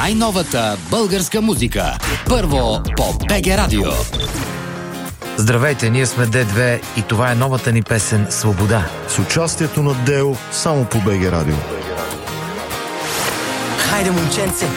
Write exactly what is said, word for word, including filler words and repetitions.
най-новата българска музика. Първо по БГ Радио. Здравейте, ние сме Д две и това е новата ни песен «Свобода». С участието на Део само по БГ Радио. Хайде, момченце,